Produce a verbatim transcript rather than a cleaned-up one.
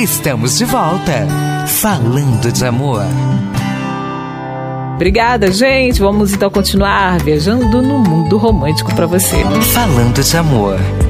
Estamos de volta, falando de amor. Obrigada, gente. Vamos então continuar viajando no mundo romântico para você. Falando de amor.